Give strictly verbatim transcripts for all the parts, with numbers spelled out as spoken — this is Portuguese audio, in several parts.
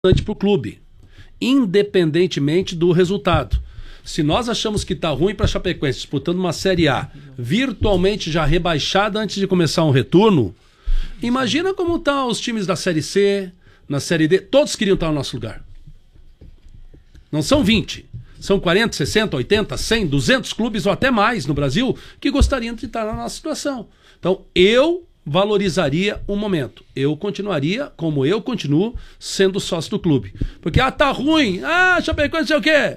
para o clube, independentemente do resultado. Se nós achamos que está ruim para a Chapecoense disputando uma Série A, virtualmente já rebaixada antes de começar um retorno, imagina como estão os times da Série C, na Série D, todos queriam estar no nosso lugar. Não são vinte, são quarenta, sessenta, oitenta, cem, duzentos clubes ou até mais no Brasil que gostariam de estar na nossa situação. Então, eu valorizaria o momento. Eu continuaria, como eu continuo, sendo sócio do clube. Porque, ah, tá ruim, ah, Chapecoense, sei o quê.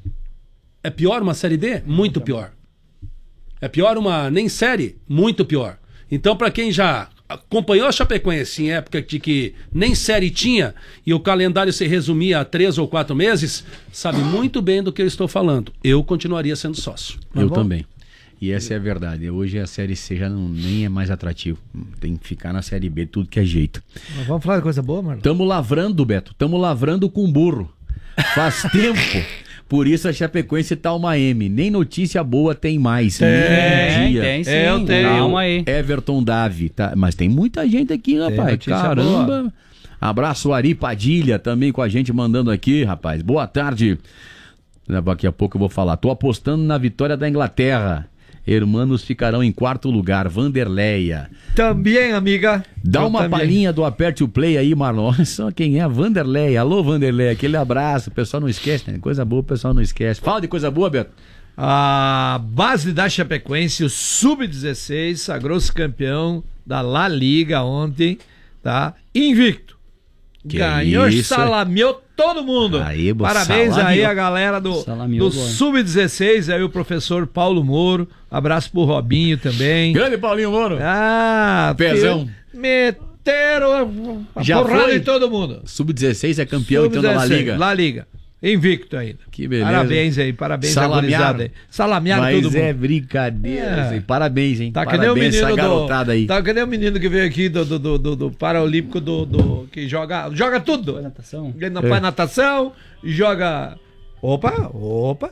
É pior uma Série D? Muito pior. É pior uma nem série? Muito pior. Então, para quem já acompanhou a Chapecoense em época de que nem série tinha e o calendário se resumia a três ou quatro meses, sabe muito bem do que eu estou falando. Eu continuaria sendo sócio. Eu tá também. E essa é a verdade. Hoje a Série C já não, nem é mais atrativo. Tem que ficar na Série B, tudo que é jeito. Mas vamos falar de coisa boa, Marlon? Tamo lavrando, Beto. Tamo lavrando com burro. Faz tempo. Por isso a Chapecoense tá uma M. Nem notícia boa tem mais. Tem, Nem dia. tem sim. É, eu tenho. Calma aí. Everton Davi. Tá? Mas tem muita gente aqui, rapaz. Caramba. Boa. Abraço Ari Padilha também com a gente mandando aqui, rapaz. Boa tarde. Daqui a pouco eu vou falar. Tô apostando na vitória da Inglaterra. Hermanos ficarão em quarto lugar. Vanderleia. Também, amiga. Dá eu uma também. palhinha do Aperte o Play aí, Marlon. Olha só quem é a Vanderleia. Alô, Vanderleia. Aquele abraço. O pessoal não esquece, né? Coisa boa, o pessoal não esquece. Fala de coisa boa, Beto. A base da Chapecoense, o sub dezesseis, sagrou-se campeão da La Liga ontem, tá? Invicto. Que Ganhou, isso, salameou todo mundo. Aí, bo- Parabéns salameou. aí a galera do, Salameou do agora. sub dezesseis, aí o professor Paulo Moro. Abraço pro Robinho também. Grande Paulinho Moro. Ah, Pezão. fi- Meteram a Já porrada foi? em todo mundo. sub dezesseis é campeão então da La sub dezesseis, Liga. La Liga. Invicto ainda. Que beleza. Parabéns aí, parabéns à Salamearam. gurizada aí. Salamearam Mas todo mundo. é brincadeira. É. Assim. Parabéns, hein? Tá que nem o Parabéns essa menino garotada do, aí. Tá que nem o menino que veio aqui do, do, do, do, do Paraolímpico do, do, que joga, joga tudo. Natação. Ele não faz natação, joga... Opa, opa.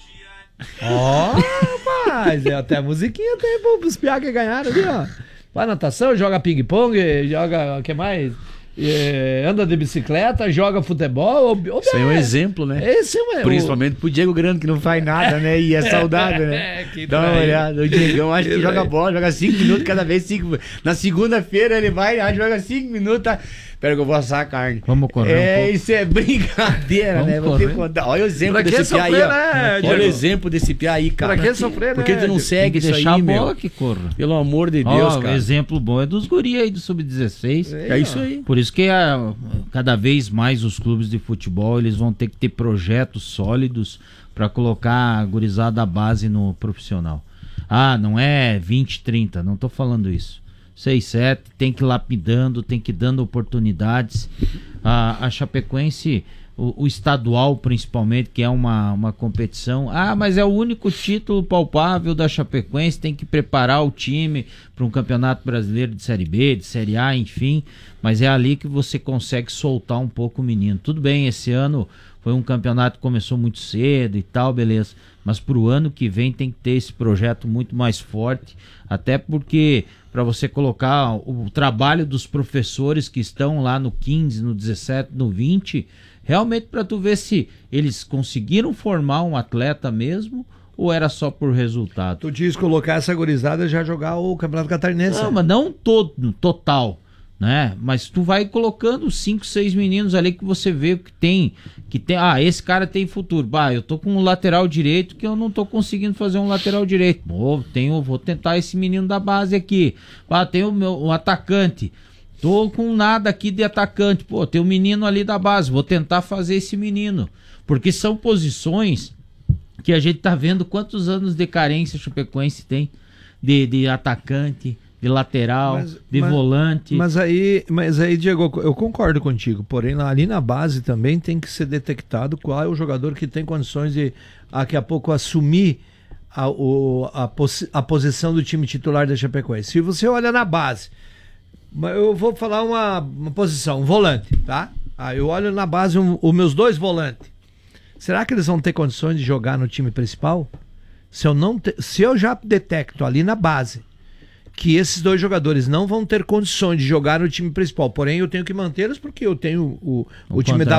Ó, rapaz, é até a musiquinha tem pro- pros piá que ganharam ali, ó. Faz natação, joga ping-pong, joga, o que mais? É, anda de bicicleta, joga futebol. ô- ô, Isso aí é um é. exemplo, né? Esse é o... Principalmente pro Diego Grande, que não faz nada, né? E é saudável, né? É, que Dá uma traíra. olhada. O Diegão acho que Que joga traíra. bola, joga cinco minutos cada vez. Cinco... Na segunda-feira ele vai, ah, joga cinco minutos. Tá... Pera que eu vou assar a carne. Vamos correr É, um pouco. isso é brincadeira, Vamos né? Vou ter que correr. contar. Olha o exemplo Pra que desse piá aí, sofrer, ó. né, Olha Diego? o exemplo desse piá aí, cara. Pra que sofrer, Por que né, tu não Diego? segue Tem que isso deixar aí, a bola meu? que corra. Pelo amor de Deus, Ó, o cara. exemplo bom é dos guri aí do sub dezesseis. É isso aí. Por isso que a- cada vez mais os clubes de futebol eles vão ter que ter projetos sólidos para colocar a gurizada base no profissional. Ah, não é vinte, trinta, não tô falando isso. seis, sete, tem que ir lapidando, tem que ir dando oportunidades. A, a Chapecoense, o, o estadual principalmente, que é uma, uma competição. Ah, mas é o único título palpável da Chapecoense, tem que preparar o time para um campeonato brasileiro de Série B, de Série A, enfim. Mas é ali que você consegue soltar um pouco o menino. Tudo bem, esse ano foi um campeonato que começou muito cedo e tal, beleza. Mas pro ano que vem tem que ter esse projeto muito mais forte, até porque para você colocar o, o trabalho dos professores que estão lá no quinze, no dezessete, no vinte, realmente para tu ver se eles conseguiram formar um atleta mesmo ou era só por resultado. Tu diz colocar essa gurizada e já jogar o Campeonato Catarinense. Não, mas não todo, total, né? Mas tu vai colocando cinco, seis meninos ali que você vê que tem, que tem, ah, esse cara tem futuro. Bah, eu tô com um lateral direito que eu não tô conseguindo fazer um lateral direito. Pô, tenho, vou tentar esse menino da base aqui. Ah, tem o meu o atacante. Tô com nada aqui de atacante. Pô, tem um menino ali da base, vou tentar fazer esse menino. Porque são posições que a gente tá vendo quantos anos de carência a Chapecoense tem de, de atacante, de lateral, Mas- de mas- volante. Mas aí, mas aí, Diego, eu concordo contigo. Porém, lá- ali na base também tem que ser detectado qual é o jogador que tem condições de daqui a pouco assumir a, o- a, posi- a posição do time titular da Chapecoense. Se você olha na base, mas eu vou falar uma, uma posição, um volante, tá? Ah, eu olho na base um- os meus dois volantes. Será que eles vão ter condições de jogar no time principal? Se eu não te- se eu já detecto ali na base que esses dois jogadores não vão ter condições de jogar no time principal. Porém, eu tenho que mantê-los porque eu tenho o, o, o time da